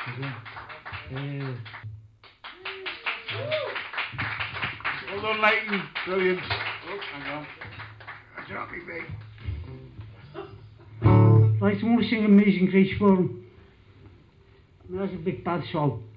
Well done, Leighton. Brilliant. Oh, hang on. That's not me, babe. Right, I'm going to sing Amazing Grace for him. That's a bit bad, so